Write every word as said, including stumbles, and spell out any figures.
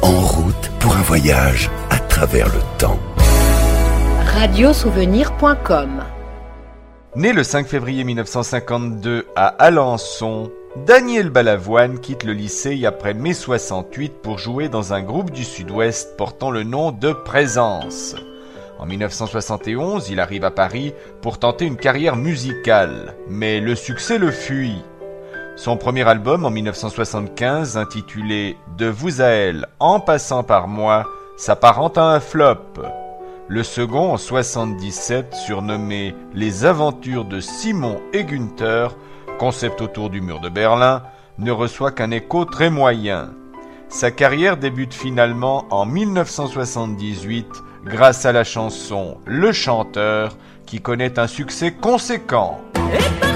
En route pour un voyage à travers le temps. radiosouvenir point com. Né le cinq février mille neuf cent cinquante-deux à Alençon, Daniel Balavoine quitte le lycée après mai soixante-huit pour jouer dans un groupe du Sud-Ouest portant le nom de Présence. En mille neuf cent soixante et onze, il arrive à Paris pour tenter une carrière musicale, mais le succès le fuit. Son premier album en mille neuf cent soixante-quinze, intitulé « De vous à elle, en passant par moi », s'apparente à un flop. Le second, en soixante-dix-sept, surnommé « Les aventures de Simon et Günther », concept autour du mur de Berlin, ne reçoit qu'un écho très moyen. Sa carrière débute finalement en mille neuf cent soixante-dix-huit grâce à la chanson « Le chanteur » qui connaît un succès conséquent.